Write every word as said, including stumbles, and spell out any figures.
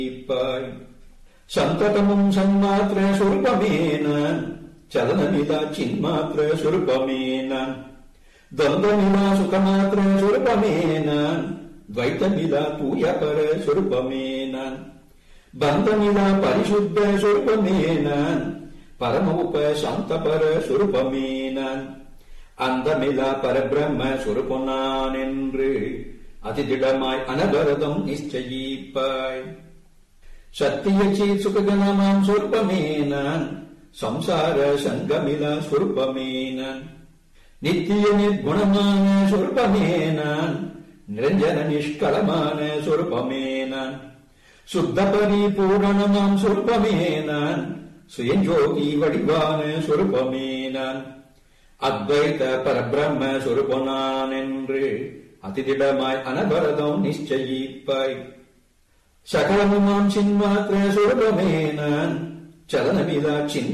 சந்ததமும் சன்மாத்திர சொருபமே நான் சலனமிலா சின்மாத்திர சொருபமே நான் துவந்தமிலா சுகமாத்திர சொருபமே நான் துவைத்தமிலா தூயபர சொருபமே நான் பந்தமிலா பரிசுத்த சொருபமே நான் பரம உப சாந்தபர சொருபமே நான் அந்தமிலா பரபிரம்ம சொருபம் நான் என்று அதிதிடமாய் அனவரதம் நிச்சயிப்பாய். சத்திய சீத் சுககணமாம் சொருபமே நான் சம்சார சங்கமிலா சொருபமே நான் நித்திய நிர்குணமான சொருபமே நான் நிரஞ்சன நிஷ்களமான சொருபமே நான் சுத்த பரிபூரணமாம் சொருபமே நான் சுயஞ்சோகி வடிவான சொருபமே நான் அத்வைத பரபிரம்ம சொருபம் நான் என்று அதிதிடமாய் அனபரதம் நிச்சயிப்பாய். சகலமுமாம் சின்மாத்திர சொருபமே நான் சலனமிலா சின்